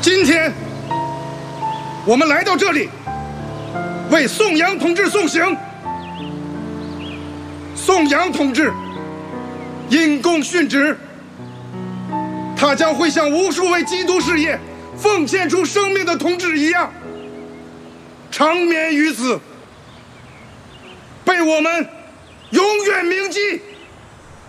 今天，我们来到这里，为宋阳同志送行。宋阳同志因公殉职，他将会像无数为基督事业奉献出生命的同志一样，长眠于此，被我们永远铭记。